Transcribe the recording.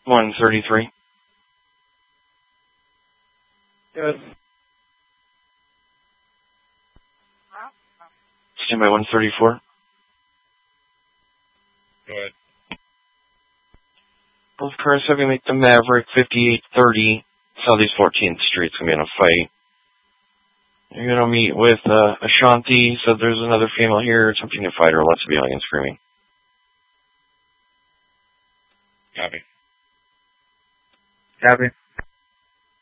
133. Good. Stand by 134. Good. Both cars having make the Maverick 5830 Southeast 14th Street. It's going to be in a fight. You're going to meet with Ashanti, so there's another female here attempting to fight her, lots of yelling and screaming. Copy. Copy.